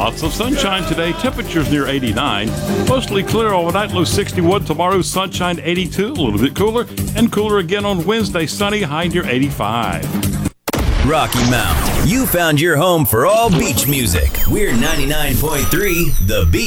Lots of sunshine today. Temperatures near 89. Mostly clear overnight, low 61. Tomorrow, sunshine 82, a little bit cooler. And cooler again on Wednesday, sunny, high near 85. Rocky Mount, you found your home for all beach music. We're 99.3 The Beach.